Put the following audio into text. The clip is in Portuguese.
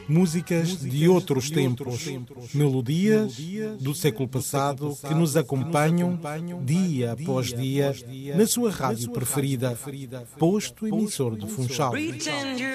músicas de outros tempos, melodias do século passado que nos acompanham dia após dia na sua rádio preferida, posto emissor de Funchal.